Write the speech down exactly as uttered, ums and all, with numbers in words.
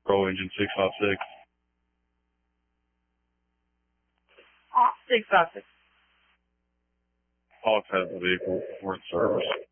Control engine six five six. six five six. Hawks has the vehicle for its service.